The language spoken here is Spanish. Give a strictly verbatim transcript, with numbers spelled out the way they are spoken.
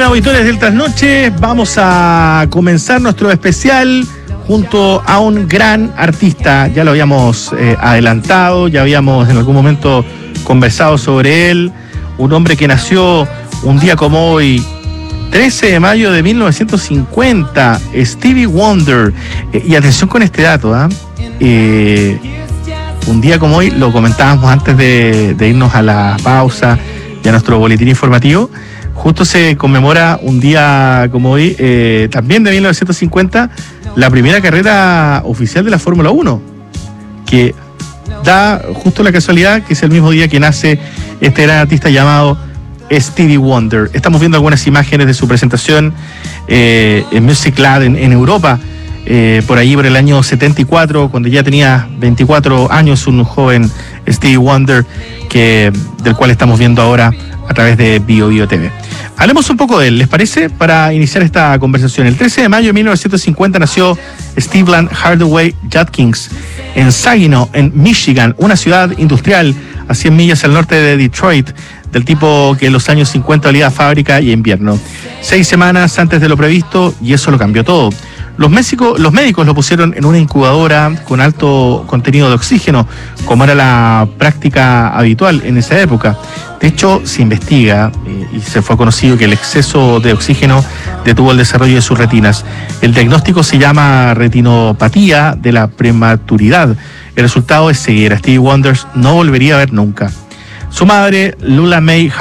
Bien, auditores del Trasnoche, vamos a comenzar nuestro especial junto a un gran artista. Ya lo habíamos eh, adelantado, ya habíamos en algún momento conversado sobre él. Un hombre que nació un día como hoy, trece de mayo de mil novecientos cincuenta, Stevie Wonder. Eh, y atención con este dato, ¿eh? Eh, un día como hoy, lo comentábamos antes de, de irnos a la pausa y a nuestro boletín informativo. Justo se conmemora un día como hoy, eh, también de mil novecientos cincuenta, la primera carrera oficial de la Fórmula uno, que da justo la casualidad que es el mismo día que nace este gran artista llamado Stevie Wonder. Estamos viendo algunas imágenes de su presentación eh, en Musicland en, en Europa, eh, por ahí por el año setenta y cuatro, cuando ya tenía veinticuatro años, un joven Stevie Wonder, que, del cual estamos viendo ahora a través de Bio Bio T V. Hablemos un poco de él, ¿les parece? Para iniciar esta conversación. El trece de mayo de mil novecientos cincuenta nació Stephen Hardaway Judkins en Saginaw, en Michigan, una ciudad industrial a cien millas al norte de Detroit, del tipo que en los años cincuenta olía a fábrica y invierno. Seis semanas antes de lo previsto, y eso lo cambió todo. Los, méxico, los médicos lo pusieron en una incubadora con alto contenido de oxígeno, como era la práctica habitual en esa época. De hecho, se investiga eh, y se fue conocido que el exceso de oxígeno detuvo el desarrollo de sus retinas. El diagnóstico se llama retinopatía de la prematuridad. El resultado es ceguera. Stevie Wonder no volvería a ver nunca. Su madre, Lula May